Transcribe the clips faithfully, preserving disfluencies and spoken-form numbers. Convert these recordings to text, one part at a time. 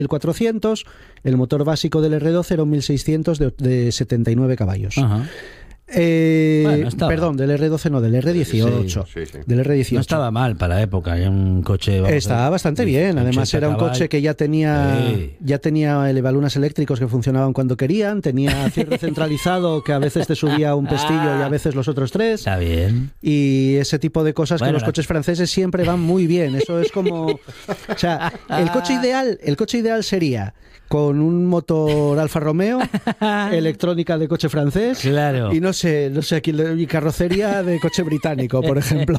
mil cuatrocientos, el motor básico del R doce era un mil seiscientos de, de setenta y nueve caballos. Ajá. Eh, bueno, perdón, del R doce no, del R dieciocho. Sí, sí, sí. Del R dieciocho. No estaba mal para la época, era un coche... Vamos, Estaba bastante bien, además era un caballos. coche que ya tenía Sí. ya tenía elevalunas eléctricos que funcionaban cuando querían, tenía cierre centralizado que a veces te subía un pestillo y a veces los otros tres, Está bien. y ese tipo de cosas Bueno, que los la- coches franceses siempre van muy bien. Eso es como... O sea, el coche ideal, el coche ideal sería con un motor Alfa Romeo, electrónica de coche francés, Claro. y no sé, no sé, aquí y carrocería de coche británico, por ejemplo.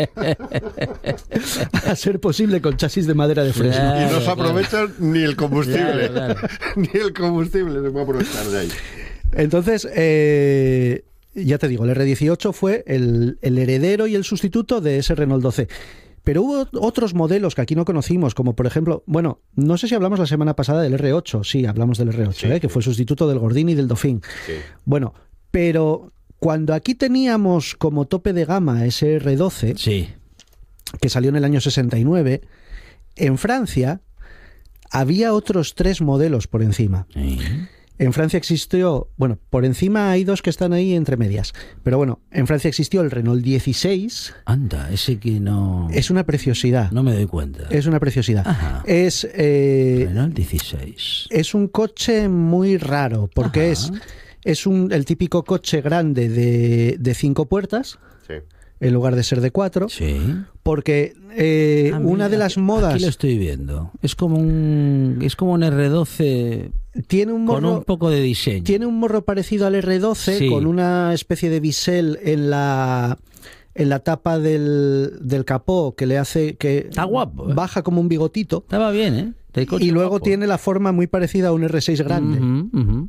A ser posible con chasis de madera de fresno. Claro, Y no se claro. aprovechan ni el combustible. Claro, claro. Ni el combustible se puede aprovechar de ahí. Entonces, eh, ya te digo, el R dieciocho fue el, el heredero y el sustituto de ese Renault doce. Pero hubo otros modelos que aquí no conocimos, como por ejemplo, bueno, no sé si hablamos la semana pasada del R ocho, sí, hablamos del R ocho, Sí, ¿eh? que sí. fue el sustituto del Gordini y del Dauphin. Sí. Bueno, pero cuando aquí teníamos como tope de gama ese R doce, Sí. que salió en el año sesenta y nueve, en Francia había otros tres modelos por encima. Sí. En Francia existió, bueno, por encima hay dos que están ahí entre medias, pero bueno, en Francia existió el Renault dieciséis, Anda, ese que no... es una preciosidad, No me doy cuenta. es una preciosidad. Ajá. Es, eh, Renault dieciséis. es un coche muy raro, porque Ajá. es, es un, el típico coche grande de, de cinco puertas, Sí. en lugar de ser de cuatro, Sí. porque eh, Ah, una mira, de las aquí- modas Aquí lo estoy viendo. Es como un, es como un R doce tiene un con morro... un poco de diseño. Tiene un morro parecido al R doce, Sí. con una especie de bisel en la en la tapa del, del capó que le hace que Está guapo, ¿eh? baja como un bigotito, Estaba bien, ¿eh? De coche y luego guapo. tiene la forma muy parecida a un R seis grande, Ujú, ujú.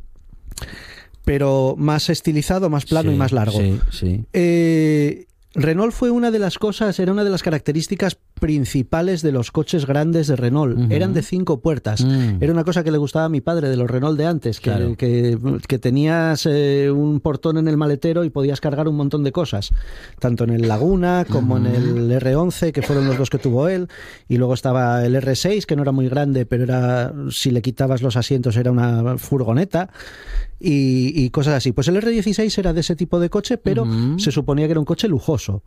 pero más estilizado, más plano Sí, y más largo. Sí, sí. Eh, Renault fue una de las cosas, era una de las características principales de los coches grandes de Renault. Ujú. Eran de cinco puertas. Mm. Era una cosa que le gustaba a mi padre de los Renault de antes, que, Claro. que, que tenías eh, un portón en el maletero y podías cargar un montón de cosas, tanto en el Laguna como en el R once, que fueron los dos que tuvo él, y luego estaba el R seis, que no era muy grande, pero era, si le quitabas los asientos era una furgoneta, y, y cosas así. Pues el R dieciséis era de ese tipo de coche, pero Ujú. se suponía que era un coche lujoso.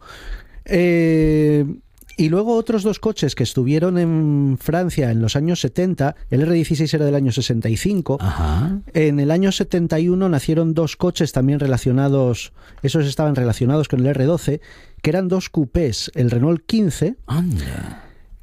Eh, y luego otros dos coches que estuvieron en Francia en los años setenta, el R dieciséis era del año sesenta y cinco, Ajá. en el año setenta y uno nacieron dos coches también relacionados, esos estaban relacionados con el R doce, que eran dos coupés, el Renault quince, Anda.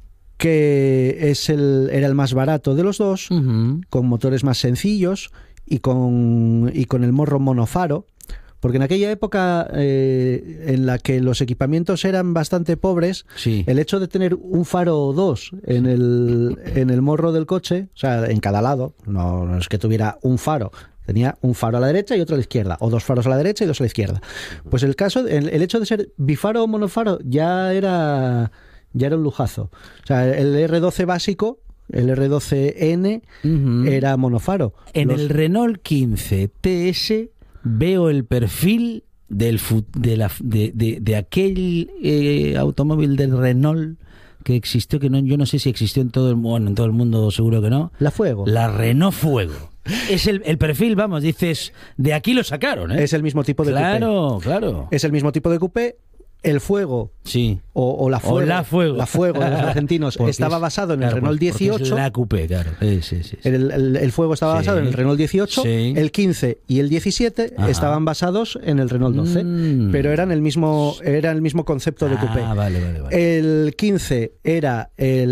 que es el, era el más barato de los dos, Ujú. con motores más sencillos y con, y con el morro monofaro, porque en aquella época eh, en la que los equipamientos eran bastante pobres, Sí. el hecho de tener un faro o dos en el, en el morro del coche, o sea, en cada lado, no, no es que tuviera un faro, tenía un faro a la derecha y otro a la izquierda, o dos faros a la derecha y dos a la izquierda. Pues el caso, el, el hecho de ser bifaro o monofaro ya era, ya era un lujazo. O sea, el R doce básico, el R doce N, Ujú. era monofaro. En Los- el Renault quince T S veo el perfil del fu- de, la, de, de, de aquel eh, automóvil del Renault que existió, que no, yo no sé si existió en todo el mundo, bueno, en todo el mundo seguro que no, La Fuego. la Renault Fuego. Es el, el perfil, vamos, dices, de aquí lo sacaron, ¿eh? Es el mismo tipo de coupé. Claro, claro. Es el mismo tipo de coupé. El Fuego Sí. o, o la Fuego, O la Fuego. la Fuego de los argentinos Porque estaba es- basado en claro, el Renault porque es dieciocho. la coupé, claro. Sí, sí, sí, sí. El, el- el Fuego estaba Sí. basado en el Renault dieciocho, Sí. el quince y el diecisiete Ajá. estaban basados en el Renault doce, Mm. pero eran el mismo, era el mismo concepto de coupé. Ah, vale, vale, vale. El quince era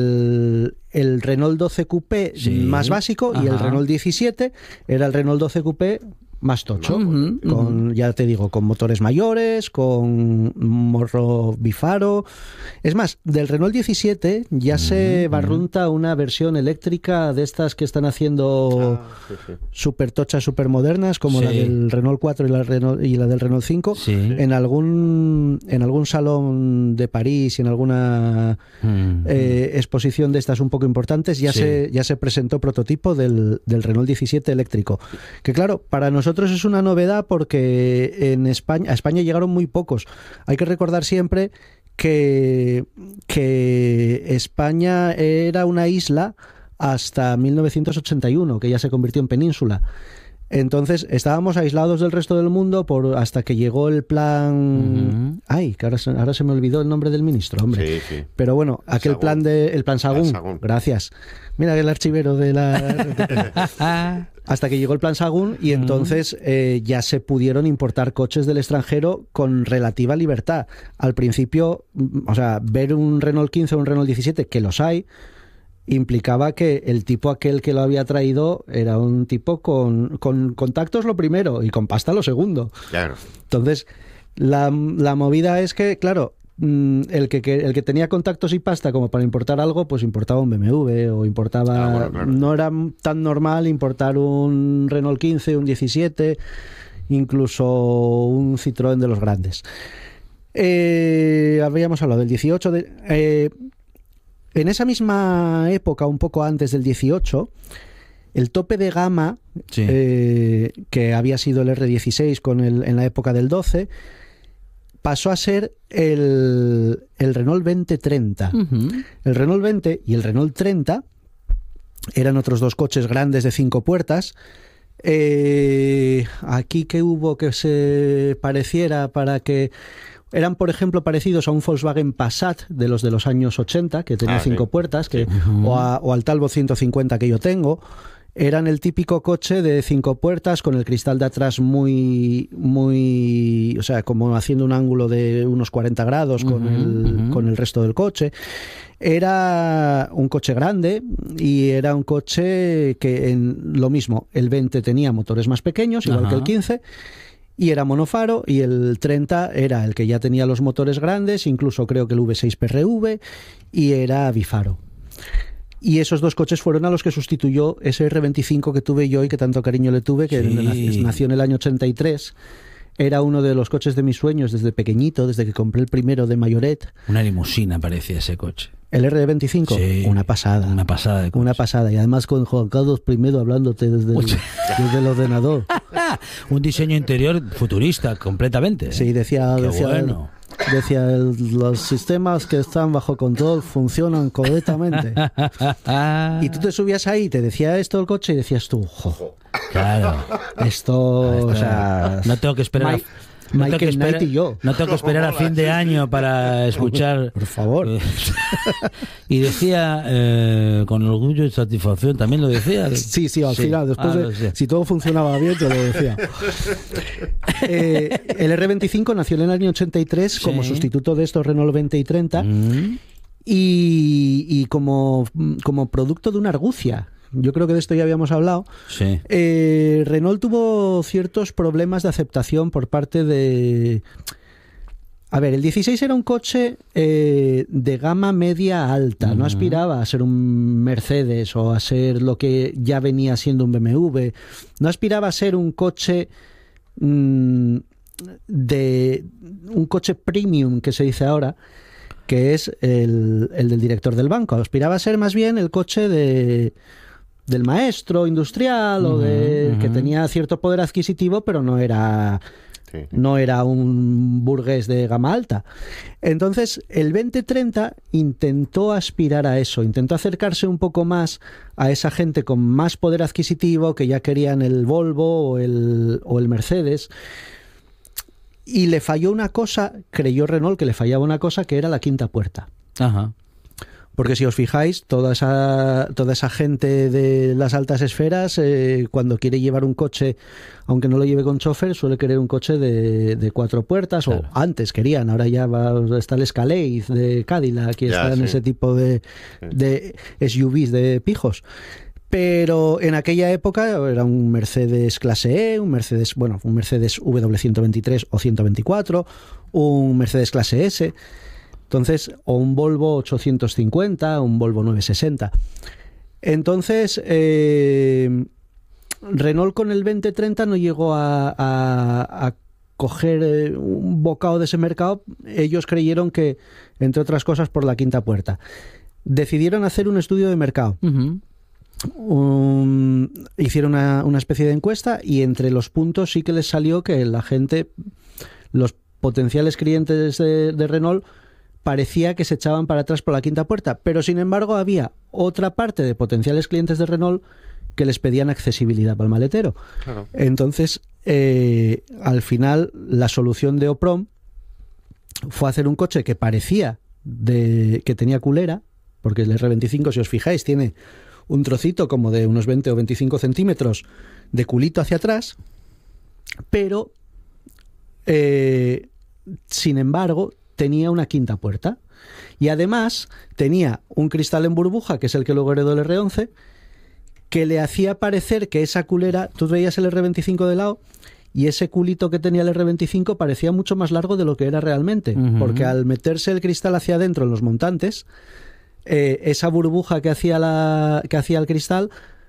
el, el Renault doce Coupé Sí. más básico y el Ajá. Renault diecisiete era el Renault doce Coupé más tocho, Ujú, con, ya te digo, con motores mayores, con morro bifaro. Es más, del Renault diecisiete ya se barrunta una versión eléctrica de estas que están haciendo Ah, sí, sí. súper tochas, súper modernas, como Sí. la del Renault cuatro y la, Renault- y la del Renault cinco, Sí. en algún en algún salón de París y en alguna Mm. eh, exposición de estas un poco importantes, ya Sí. se ya se presentó prototipo del, del Renault diecisiete eléctrico. Que claro, para nosotros es una novedad porque en España, a España llegaron muy pocos. Hay que recordar siempre que, que España era una isla hasta mil novecientos ochenta y uno, que ya se convirtió en península. Entonces estábamos aislados del resto del mundo por hasta que llegó el plan... Uh-huh. Ay, que ahora se, ahora se me olvidó el nombre del ministro, hombre. Sí, sí. Pero bueno, aquel Sagún. plan de... El plan Sagún. Sagún. Gracias. Mira el archivero de la... Hasta que llegó el plan Sagún y entonces eh, ya se pudieron importar coches del extranjero con relativa libertad. Al principio, o sea, ver un Renault quince o un Renault diecisiete, que los hay, implicaba que el tipo aquel que lo había traído era un tipo con, con contactos lo primero y con pasta lo segundo. Claro. Entonces, la, la movida es que, claro, el que, que, el que tenía contactos y pasta como para importar algo, pues importaba un B M W o importaba... Ah, bueno, claro. No era tan normal importar un Renault quince, un diecisiete, incluso un Citroën de los grandes. Eh, habíamos hablado del dieciocho... De, eh, en esa misma época, un poco antes del dieciocho, el tope de gama, sí. eh, que había sido el R dieciséis con el, en la época del doce, pasó a ser el, el Renault veinte treinta. Uh-huh. El Renault veinte y el Renault treinta eran otros dos coches grandes de cinco puertas. Eh, aquí que hubo que se pareciera para que... Eran, por ejemplo, parecidos a un Volkswagen Passat de los de los años ochenta, que tenía ah, cinco sí. puertas, que, sí. uh-huh. o, a, o al Talbot ciento cincuenta que yo tengo. Eran el típico coche de cinco puertas con el cristal de atrás muy, muy, o sea, como haciendo un ángulo de unos cuarenta grados con, uh-huh, el, uh-huh. con el resto del coche. Era un coche grande y era un coche que, en lo mismo, el veinte tenía motores más pequeños, igual uh-huh. que el quince, y era monofaro, y el treinta era el que ya tenía los motores grandes, incluso creo que el V seis P R V, y era bifaro. Y esos dos coches fueron a los que sustituyó ese R veinticinco que tuve yo y que tanto cariño le tuve, que sí. nació en el año ochenta y tres. Era uno de los coches de mis sueños desde pequeñito, desde que compré el primero de Mayoret. Una limusina parecía ese coche. ¿El R veinticinco? Sí, una pasada. Una pasada de coche. Una pasada. Y además con Juan Carlos primero hablándote desde el, desde el ordenador. Un diseño interior futurista, completamente. Sí, decía... Qué decía bueno. Decía, el, los sistemas que están bajo control funcionan correctamente. Y tú te subías ahí, te decía esto el coche y decías tú, jo, claro, esto, o sea, no tengo que esperar. My, no Michael tengo que esperar, Knight y yo. No tengo que esperar a fin de año para escuchar. Por favor. Y decía, eh, con orgullo y satisfacción, también lo decía. Sí, sí, al sí. final, después ah, de, si todo funcionaba bien, te lo decía. Eh, el R veinticinco nació en el año ochenta y tres sí. como sustituto de estos Renault veinte y treinta mm. y, y como, como producto de una argucia. Yo creo que de esto ya habíamos hablado. Sí. Eh, Renault tuvo ciertos problemas de aceptación por parte de... A ver, el dieciséis era un coche eh, de gama media alta. Uh-huh. No aspiraba a ser un Mercedes o a ser lo que ya venía siendo un B M W. No aspiraba a ser un coche mmm, de... un coche premium, que se dice ahora, que es el, el del director del banco. Aspiraba a ser más bien el coche de... del maestro industrial uh-huh, o de uh-huh. que tenía cierto poder adquisitivo, pero no era sí. no era un burgués de gama alta. Entonces el veinte treinta intentó aspirar a eso, intentó acercarse un poco más a esa gente con más poder adquisitivo que ya querían el Volvo o el, o el Mercedes, y le falló una cosa, creyó Renault que le fallaba una cosa, que era la quinta puerta. Ajá. Porque si os fijáis, toda esa, toda esa gente de las altas esferas, eh, cuando quiere llevar un coche, aunque no lo lleve con chofer, suele querer un coche de, de cuatro puertas, claro. o antes querían, ahora ya va, está el Escalade de Cadillac, y ya, están sí. ese tipo de, de S U Vs de pijos. Pero en aquella época era un Mercedes clase E, un Mercedes, bueno, un Mercedes W ciento veintitrés o ciento veinticuatro, un Mercedes clase S... Entonces, o un Volvo ochocientos cincuenta, un Volvo novecientos sesenta. Entonces, eh, Renault con el veinte treinta no llegó a, a, a coger un bocado de ese mercado. Ellos creyeron que, entre otras cosas, por la quinta puerta. Decidieron hacer un estudio de mercado. Uh-huh. Un, hicieron una, una especie de encuesta, y entre los puntos sí que les salió que la gente, los potenciales clientes de, de Renault, parecía que se echaban para atrás por la quinta puerta, pero sin embargo había otra parte de potenciales clientes de Renault que les pedían accesibilidad para el maletero. Claro. Entonces, eh, al final, la solución de Oprom fue hacer un coche que parecía de, que tenía culera, porque el erre veinticinco, si os fijáis, tiene un trocito como de unos veinte o veinticinco centímetros de culito hacia atrás, pero, eh, sin embargo, tenía una quinta puerta. Y además tenía un cristal en burbuja, que es el que luego heredó el erre once, que le hacía parecer que esa culera, tú veías el erre veinticinco de lado y ese culito que tenía el erre veinticinco parecía mucho más largo de lo que era realmente, uh-huh. porque al meterse el cristal hacia adentro en los montantes, eh, esa burbuja que hacía, la, que hacía el cristal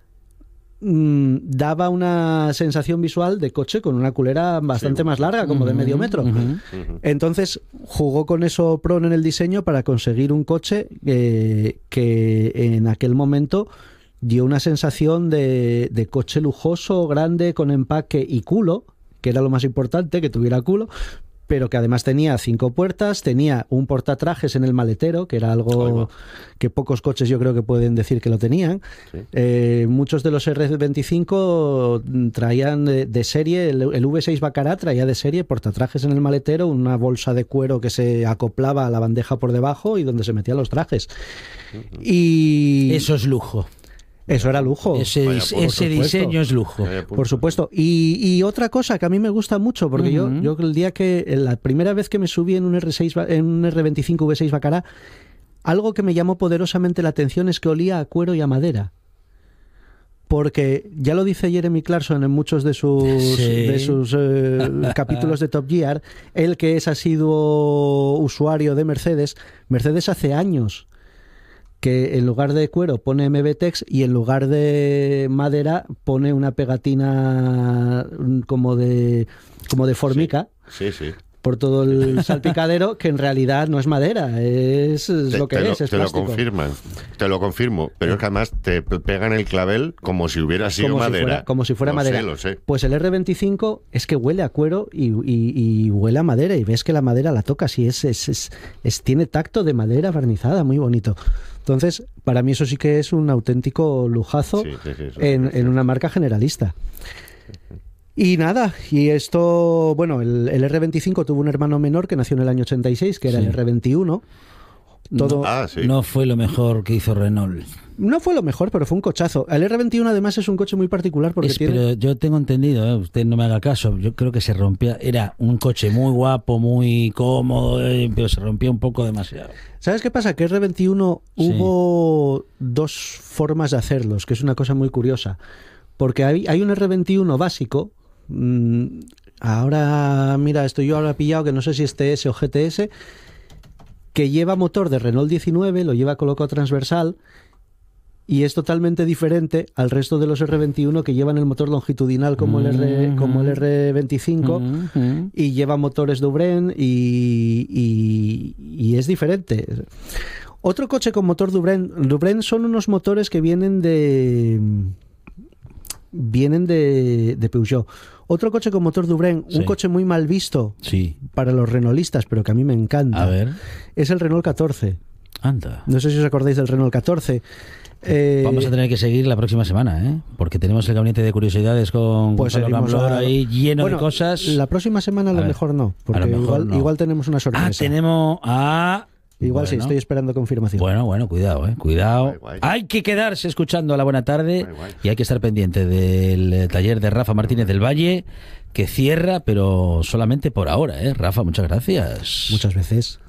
mmm, daba una sensación visual de coche con una culera bastante sí. más larga, como uh-huh. de medio metro. Uh-huh. Entonces jugó con eso Pron en el diseño para conseguir un coche eh, que en aquel momento dio una sensación de, de coche lujoso, grande, con empaque y culo, que era lo más importante, que tuviera culo, pero que además tenía cinco puertas, tenía un portatrajes en el maletero, que era algo que pocos coches yo creo que pueden decir que lo tenían. Sí. Eh, muchos de los erre veinticinco traían de, de serie, el, el ve seis Bacará traía de serie portatrajes en el maletero, una bolsa de cuero que se acoplaba a la bandeja por debajo y donde se metían los trajes. Uh-huh. Y eso es lujo. Eso era lujo. Ese, Vaya, ese diseño es lujo. Por supuesto. Y, y otra cosa que a mí me gusta mucho, porque uh-huh. yo, yo el día que, la primera vez que me subí en un erre seis, en un erre veinticinco ve seis Bacará, algo que me llamó poderosamente la atención es que olía a cuero y a madera. Porque ya lo dice Jeremy Clarkson en muchos de sus, sí. de sus eh, capítulos de Top Gear, él que es asiduo usuario de Mercedes, Mercedes hace años que en lugar de cuero pone eme be Tex y en lugar de madera pone una pegatina como de como de formica sí, sí, sí. por todo el salpicadero, que en realidad no es madera, es, es te, lo que te es, lo, es te plástico. Lo confirman, te lo confirmo, pero es que además te pegan el clavel como si hubiera sido como madera. Si fuera, como si fuera lo madera. Sé, lo sé. Pues el erre veinticinco es que huele a cuero y, y, y huele a madera, y ves que la madera la tocas y es, es, es, es tiene tacto de madera barnizada, muy bonito. Entonces, para mí eso sí que es un auténtico lujazo sí, sí, sí, en, en una marca generalista. Y nada, y esto, bueno, el, el erre veinticinco tuvo un hermano menor que nació en el año ochenta y seis, que era sí. el erre veintiuno. Todo, no, ah, sí. no fue lo mejor que hizo Renault. No fue lo mejor, pero fue un cochazo. El erre veintiuno además es un coche muy particular porque es, tiene... Pero yo tengo entendido, ¿eh? Usted no me haga caso, yo creo que se rompía, era un coche muy guapo, muy cómodo, eh, pero se rompía un poco demasiado. ¿Sabes qué pasa? Que erre veintiuno sí. hubo dos formas de hacerlos, que es una cosa muy curiosa. Porque hay, hay un erre veintiuno básico, mmm, ahora, mira, estoy yo ahora pillado, que no sé si es T S o G T S, que lleva motor de Renault diecinueve, lo lleva colocado transversal y es totalmente diferente al resto de los erre veintiuno que llevan el motor longitudinal como el R, como el erre veinticinco uh-huh. y lleva motores Dubren y, y, y es diferente. Otro coche con motor Dubren, Dubren son unos motores que vienen de vienen de, de Peugeot. Otro coche con motor Dubren, sí. un coche muy mal visto sí. para los renaultistas, pero que a mí me encanta. A ver. Es el Renault catorce. Anda. No sé si os acordáis del Renault catorce. Eh, Vamos a tener que seguir la próxima semana, ¿eh? Porque tenemos el gabinete de curiosidades con pues Gonzalo Gamblor ahí lleno bueno, de cosas. La próxima semana a lo a mejor no, porque lo mejor igual, no. igual tenemos una sorpresa. Ah, tenemos... Ah, igual bueno. sí, estoy esperando confirmación. Bueno, bueno, cuidado, eh, cuidado. Guay, guay. Hay que quedarse escuchando a La Buena Tarde Guay, guay. y hay que estar pendiente del taller de Rafa Martínez del Valle, que cierra, pero solamente por ahora, ¿eh? Rafa, muchas gracias. Muchas veces.